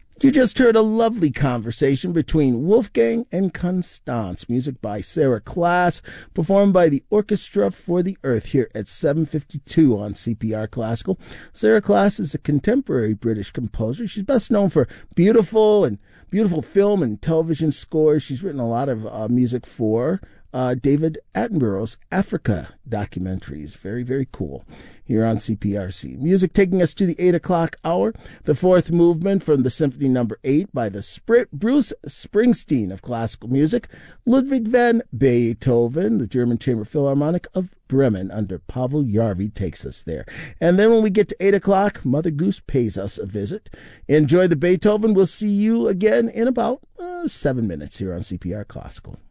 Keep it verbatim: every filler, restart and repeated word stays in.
You just heard a lovely conversation between Wolfgang and Constance, music by Sarah Klass, performed by the Orchestra for the Earth here at seven fifty-two on C P R Classical. Sarah Klass is a contemporary British composer. She's best known for beautiful and beautiful film and television scores. She's written a lot of uh, music for uh, David Attenborough's Africa documentaries. Very, very cool here on C P R C. Music taking us to the eight o'clock hour. The fourth movement from the Symphony Number eight by the Spr- Bruce Springsteen of classical music, Ludwig van Beethoven, the German Chamber Philharmonic of Bremen under Pavel Jarvi takes us there. And then when we get to eight o'clock, Mother Goose pays us a visit. Enjoy the Beethoven. We'll see you again in about uh, seven minutes here on C P R Classical.